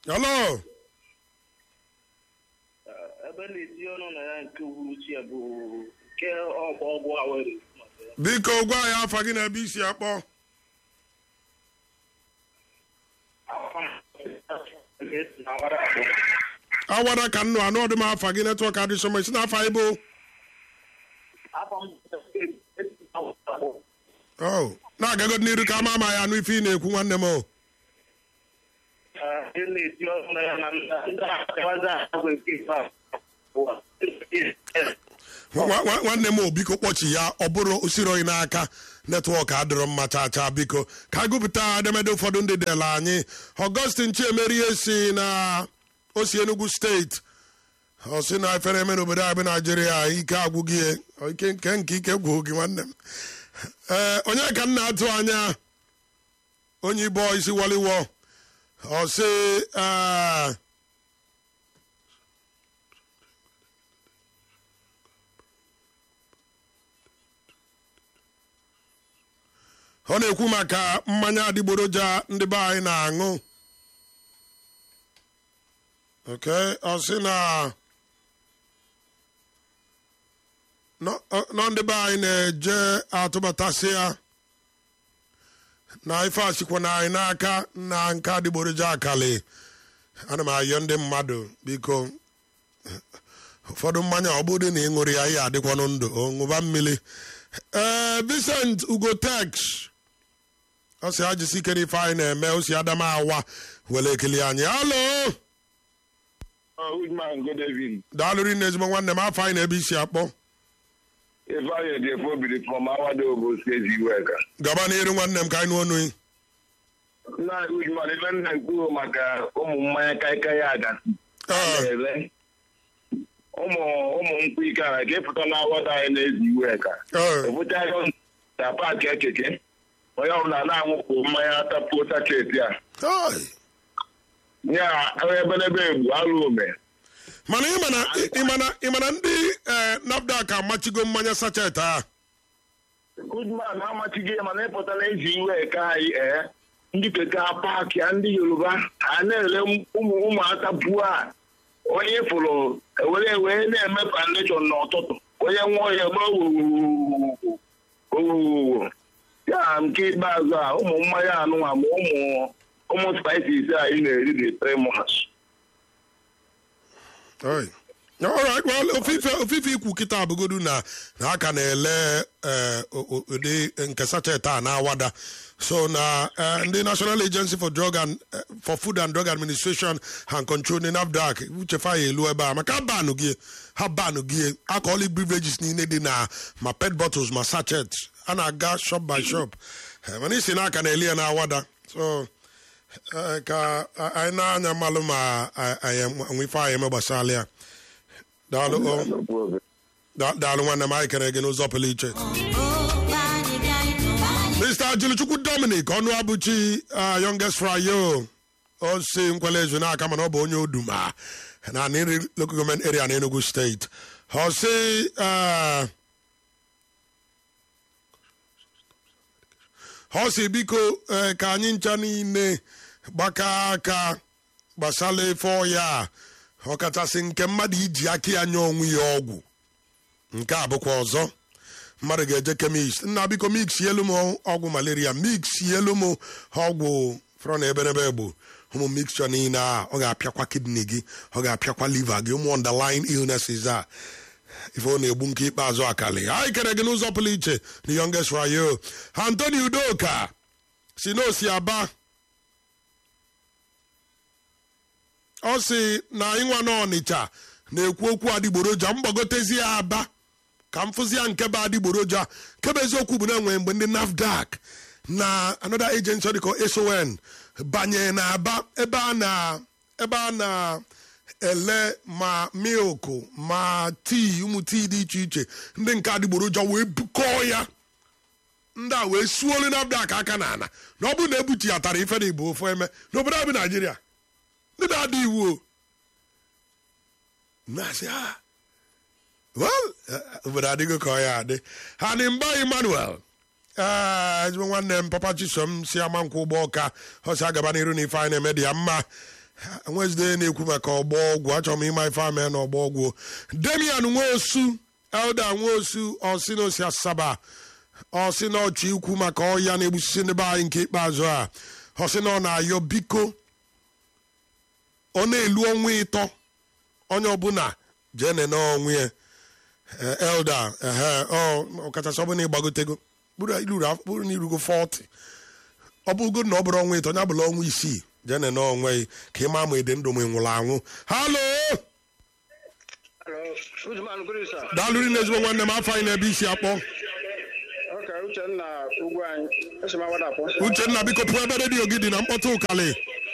Hello. Ebe na-eti ọnụ na ya nke uhuruchi ya bụ nke ọgwụ awere. Biko gwa ya afa gị na ebe isi akpọ. Awara ka nnụ anụ ọdụm afa gị netwọk adịsọma isi n'afa ịbụ. Na-agagod n'iru ka ama ama ya anụ ife ị na-ekwu nwanne m o. Nwanne m biko kpọchi ya ọ bụrụ osiri oyi n'aka netwọk adịrọ mma chaa biko ka agụpụta edemede ụfọdụ ndị dela anyị. Augustine Chiemerie si na osi Enugu steeti ọ sị na efere eme n'obodo anyị bụ Naijiria ike agwụghị ike gwụ gị nwanne m. Onye ka m na-atụ anya onye Igbo isi waliwo ọ sị ọ na-ekwu maka mmanya adịgboroja ndị be anyị na-aṅụ. Ọ sị na ndị be anyị na-eje atụbatasị ya na ife achịkwa na anyị n'aka na nke adịgboroja akali. Ana m ayọ ndị mmadụ biko ụfọdụ mmanya ọ bụrụ na ị ṅụrụ ya ihe adịkwanụ ndụ ṅụba mmiri. Vincent Ugotex ọ sị ajisi ike n'ife anyị na-eme o si Adamawa were ekele anyị. Halo. Good evening. Daalụ rinne ezigbo nwanne m afọ anyị na ebe isi akpọ. Ifeanyi Ejefo biri from Awado Ogo Steeti Iweka. Gaba n'iru nwanne m ka anyị n'ọnụ yi. Nna Ujman ife nna kwuo maka ụmụ mmanya kaikai agasị. Ụmụ nkwụ ike ara ka ịpụta na Awado anyị na-ezi Iweka. Ebute aka na paakị ekeke onye ọbụla na-aṅụpụ mmanya tapuo sacheti a. Ya ebelebe egbu alụ ome. Mana ịmana ndị NAFDAC amachigo mmanya sachet a. Goodman amachigo ya mana ịpụta na ezi Iweka anyị ndị keke paakị ya ndị Yoruba ha na-ele ụmụaka puo a onye fụrụ wee na-eme foundation n'ụtụtụ onye nwụọ ya gba owuwo ya nke ikpeazụ a ụmụ mmanya anụnwa ma ụmụ spices anyị na-eri dị 3 months. Alright, well, ofife ikwu kịta abụgodu na aka na-ele ụdị nke sachet a na-awada. So na ndị National Agency for Food and Drug Administration and Control the NAFDAC uchefa ya elu ebe a maka ha banụ gị alcoholic beverages niile dị na ma pet bottles ma sachet a na-aga shop by shop mana isi na aka na-eli ya na-awada. So ka anyị na-anya mmalụ ma nwife anyị eme gbasara ya. Daalụ nwanne m anyị kere gị n'ụzọ pụrụ iche. Mr. Ajuluchukwu Dominic ọnụ abụchi youngest frayo o si nkwele ezu n'aka mana ọ bụ onye Oduma na nri local government area na Enugu steeti. Ọ sị biko ka anyị ncha niile gbaka aka gbasala efe ọya ọkachasị nke mmadụ iji aka ya nye onwe ya ọgwụ nke a bụkwa ọzọ mmadụ ga-eje kemist nna biko mix yelu m ọgwụ malaria mix yelu m ọgwụ frọ na eberebe egbu ụmụ mixture niile a ọ ga-apịakwa kidney gị ọ ga-apịakwa liver gị ụmụ underlying illnesses a ife ọ na-egbu nke ikpeazụ akali. Anyị kere gị n'ụzọ pụrụ iche the youngest rayo. Anthony Udoka si n'osi Aba ọ sị na ịnwa n'Ọnịcha na-ekwu okwu adịgboroja mgbagotezi ya Aba ka m fụzi ya nke bụ adịgboroja kebe eziokwu bụ na enwere mgbe ndị NAFDAC na another agency dịka SON banye na Aba ebe a na-ele ma milk ma tii ụmụ tii dị iche iche ndị nke adịgboroja wee bukọọ ya ndị a wee suolu NAFDAC aka na ana na ọ bụrụ na ebuchi ya tara ife na Igbo ofu eme n'obodo anyị bụ Naijiria ndị na-adị iwu na-asị obodo adịgo ka ọ ya adị ha ni mba Emmanuel ezigbo nwanne m Papa Chisom si ama nkwụ ụgbọ ọka ọ si agaba n'iru na ife anyị na-eme dị ya mma Wednesday na-ekwu maka ọgba ọgwụ achọrọ m ịma ife ama na ọgba ọgwụ Damian Nwosu Elda Nwosu ọsị na osi Asaba ọsị na ọchị ikwu maka ọya na-egbusisi ndị be anyị nke ikpeazụ a ọsị na ọ na-ayọ biko ọ na-elu ọnwa ịtọ onye ọbụla jene n'ọnwụ ya Elda ọkachasị ọbụla ịgbagotego bụrụ na irugo 40 ọ bụgo na ọ bụrụ ọnwa ịtọ onye abụla ọnwa isii jene n'onwe ka ị ma ma ede ndụ m nwụrụ anwụ halo daalụrị na ezigbo nwanne m afọ anyị na-ebe isi akpọ Uchenna biko pụọ ebe redio gị dị na mkpọtụ ụkalị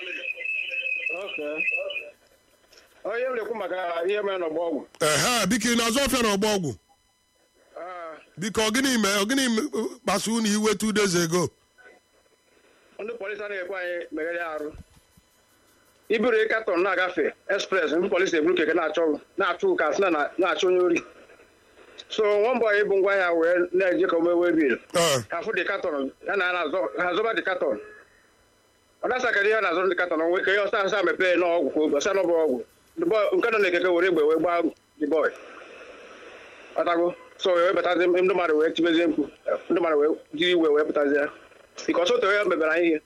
biko ị na-azụ ọfịa na ọgba ọgwụ biko ogini kpasu na iwe 2 days ago ndị polisi na-ekwe anyị megharị arụ iburu katọn na-agafe express ndị polisi eburu keke na-achụ ụka sị na-achụ onye ori so nwambọ ibu ngwa ya wee na-eje ka omewe bil ka fụ dị katọn ya na azọba dị katọn ọ dasakara ihe na-azụ dị katọn nwe ka ihe ọsa asa mepee n'ọgwụ ka oge ọsa n'ọbụ ọgwụ nke nọ na-ekeke were egbe wee gbaa dị bọị ọtago so wee batazi ndị mmadụ wee tibezie mkpu ndị mmadụ wee jiri iwe wee pụtazi ya bikọs otu onye mebere anyị ihe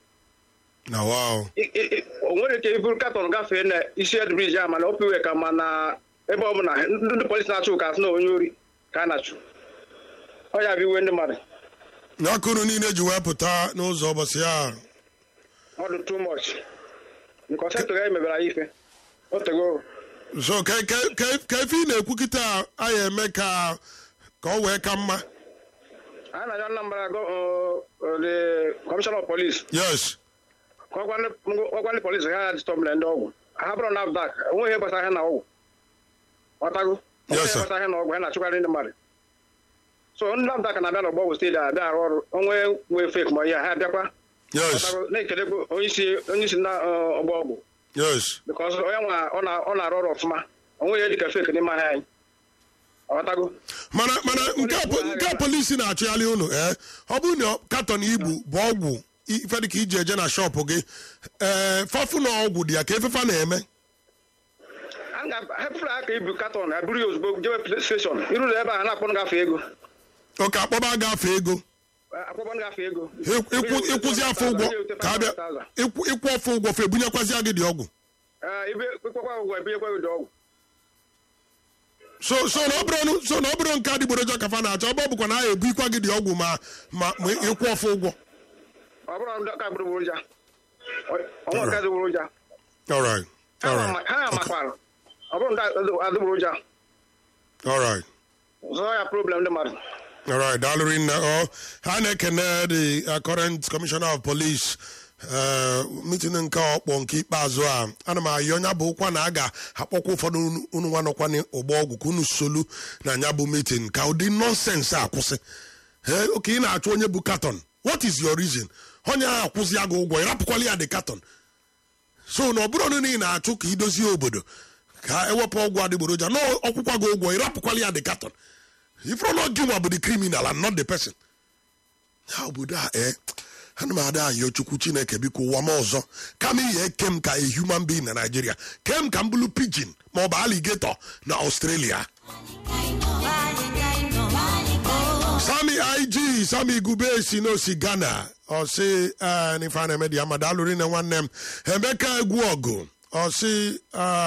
o nwere ike iburu katọn gafee na isi ed briji a mana o piwe ka ma na ebe ọ bụla ndị polisi na-achụ ụka asị na onye ori ka a na-achụ ọ ya bụ iwe ndị mmadụ n'akụrụ niile ji wee pụta n'ụzọ ụbọchị ya ọ dị too much bikọs etu ya mebere anyị ife otego so ka ife ị na-ekwu kịta anyị eme ka ọ wee ka mma a na-ajọ Anambra the commissioner of police yes ọgwa ndị polisi ha distọbụla ndị ọgwụ ha bụrụ na NAFDAC onweghị ihe gbasara ha na ọgwụ ọtago gbasara ha na ọgwụ ha na-achụkarị ndị mmadụ so ndị NAFDAC na-abịa n'ọgba ọgwụ steeti abịa arụ ọrụ onwe nwee fek ma ya ha bịakwa na-ekele onye isi na ọgba ọgwụ bikọs onye nwa ọ na-arụ ọrụ ọfụma onweghị ihe dịka fek n'ime ahịa anyị ọtago mana nke a polisi na-achụgharị unu ọ bụrụ na katọn igbu bụ ọgwụ ife dị ka iji eje na shọpụ gị fafụ na ọgwụ dị ya ka efefa na-eme hepụrụ aka ibu katọn ha buru ya ozugbo jewe steshọn iruru ebe a na-akpọ ngafe ego oke akpọba gafe ego ịkwụzi afọ ụgwọ ka abịa ịkwụ ọfụ ụgwọ fe ebunyekwazịa gị dị ọgwụ so na ọ bụrụ nke adịgboroja kafa na-achọ ọ bụkwa na a ebu ikwa gị dị ọgwụ ma ịkwụ ọfụ ụgwọ daalụrị nne ha na-ekene the current commissioner of police meeting nke ọkpọ nke ikpeazụ a ana m ayọ onye bụ ụkwa na a ga-akpọkwa ụfọdụ unu nwa nọkwa n'ụgbọ ọgwụ ka unu solu na anya bụ meeting ka ụdị nọnsensị akwụsị oke ị na-achụ onye bụ katọn what is your reason onye ahụ akwụzi ya gị ụgwọ ịrapụkwala ya dị katọn so na ọ bụrụ ọnụ ị na-achụ ka idozie obodo ka ewepụ ọgwụ adịgboroja na ọkwụkwa gị ụgwọ ịrapụkwala ya dị katọn ifro not gị nwa bụ the criminal and not the person ya obodo a ana m ada ayọ chukwu chineke biko ụwa m ọzọ kama ihe eke m ka a human being na Nigeria kem ka m bụrụ pidgin ma ọ bụ alligator na Australia. Sami Gube si n'osi Ghana ọsị n'ife a na-eme dị ama daalụrị na nwanne m Emeka egwu ọgụ ọsị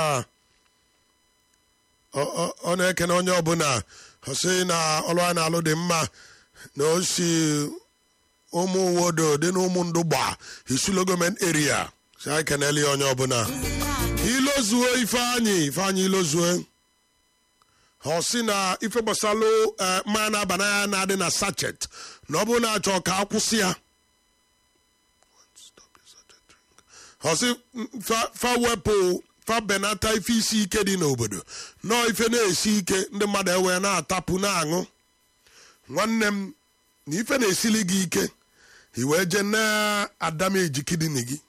ọ na-ekene onye ọbụla ọsị na ọlụ a na-alụ dị mma na osi ụmụ wodo dị n'ụmụ ndụ gba Isulo gọọmenti area si anyị keneli onye ọbụla ilozuo ifeanyị ilozuo ọ sị na ife gbasalụ mmanya na-aba n'anya na-adị na sachet na ọ bụrụ na achọ ka akwụsị ya ọ sị fa wepụ fa benata ife isi ike dị n'obodo nọọ ife na-esi ike ndị mmadụ ewee na-atapụ na-aṅụ nwanne m na ife na-esili gị ike iwee je na-adameji kidini gị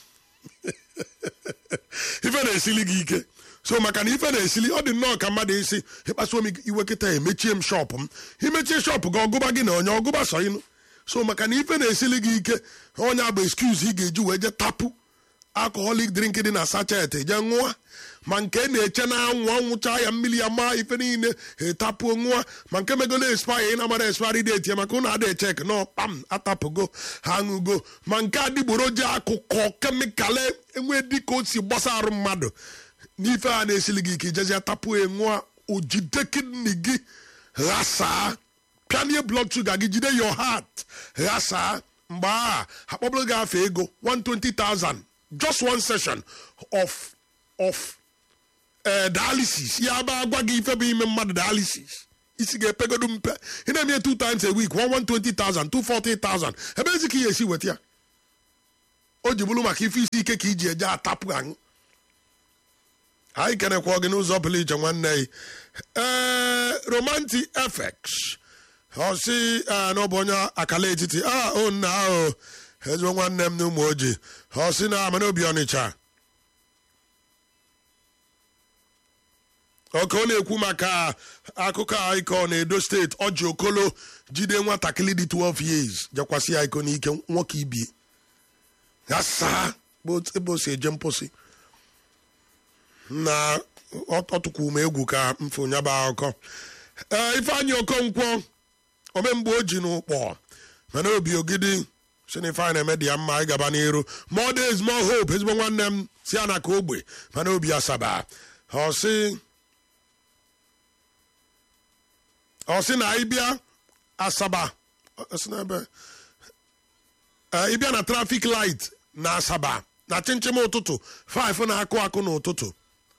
ife na-esili gị ike so maka na ife na-esili ọ dị nnọọ ka mmadụ isi ịkpasuo m iwe kịta emechie m shọpụ m imechie shọpụ gị ọgụba gị na onye ọgụba so ịnụ so maka na ife na-esili gị ike onye abụ excuse ị ga-eji wee je tapụ alcoholic drink dị na sachet je ṅụa ma nke na-eche na anwụcha ya mmiri ya maa ife niile etapụo ṅụa ma nke megolo expire ị na-amara expiry date ya maka ụnụ ada echek nọ kpam atapụgo ha ṅụgo ma nke adịgboroja akụkọ kemikal enwe dịka o si gbasa arụ mmadụ n'ife a na-esili gị ike ijezi atapụ ṅụa ojide kidney gị ghasaa pịanie blood sugar gị jide your heart ghasaa mgbe a akpọbụrụ gị afọ ego 120,000 just one session of dialysis ya ba agwa gị ife bụ ime mmadụ dialysis isi ga-epegodu mpe ị na-eme 2 times a week 120,000 240,000 ebe ezi ka ihe esi weta ya o ji bụrụ maka ife isi ike ka iji eje atapụ aṅụ anyị kenekwa gị n'ụzọ pụrụ iche nwanne romantic effects ọsị n'ọbụ onye akala etiti nna ahụ ezigbo nwanne m na ụmụ ojii ọsị na Amanobi Ọnịcha oke ọ na-ekwu maka akụkọ iko na Edo steeti Ọjị Okolo jide nwatakịrị dị 12 years jekwasị ya iko n'ike nwoke ibi ya saa ebe o si eje mposi na ọtụkwu m egwu ka mfe onyaba akụkọ Ifeanyị Okonkwo omemgbe o ji n'ụkpọ mana Obi Ogidi si na Ifeanyị na-eme dị ya mma anyị gaba n'iru more days more hope ezigbo nwanne m si ya na ka ogbe mana Obi Asaba ọ sị na ịbịa Asaba ịbịa na trafik light na Asaba na chinchin ụtụtụ 5 na-akụ n'ụtụtụ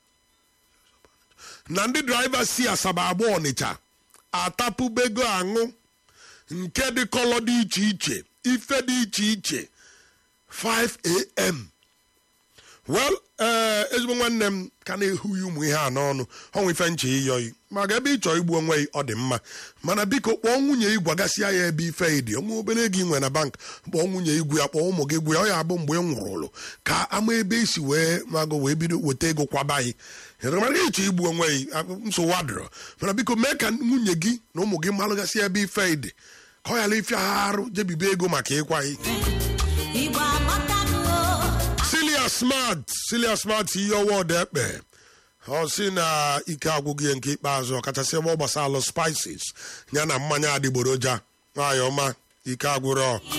na ndị draiva si Asaba abụọ Ọnịcha atapụbego aṅụ nke dị kọlọ dị iche iche ife dị iche iche 5 a.m. well ezigbo nwanne m ka na-ehughị ụmụ ihe a n'ọnụ ọnwa ife nche ịyọghị maka ebe ị chọọ igbu onwe gị ọ dị mma mana biko kpọọ nwunye ị gwagasịa ya ebe ife ịdị ọnwa obere gị nwe na bank kpọọ nwunye igwu ya kpọọ ụmụ gị gwu ya ọ ya abụ mgbe ị nwụrụlụ ka ama ebe isi wee bido weta ego kwaba gị mara gị ịchọ igbu onwe gị nsogbu adịrọ mana biko mee ka nwunye gị na ụmụ gị malụgasịa ebe ife ịdị ka ọ yala ife ha arụ jebibe ego maka ịkwa gị Celia Smart ihe ọwọdụ ekpe ọ sị na ike agwụghị nke ikpeazụ ọkachasị ebe ọ gbasara spices ya na mmanya adịgboroja nwanyị ọma ike agwụrọ